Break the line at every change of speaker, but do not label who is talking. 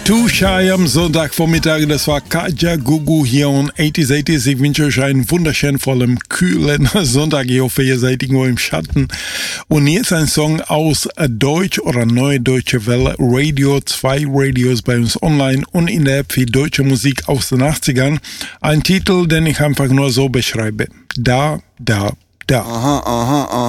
Too Shy am Sonntagvormittag, das war Kajagoogoo hier on 80s. Ich wünsche euch einen wunderschönen, vollen, kühlen Sonntag. Ich hoffe, ihr seid irgendwo im Schatten. Und jetzt ein Song aus Deutsch oder Neue Deutsche Welle Radio, 2 Radios bei uns online und in der App für deutsche Musik aus den 80ern. Ein Titel, den ich einfach nur so beschreibe. Da, da, da.
Aha, aha, aha.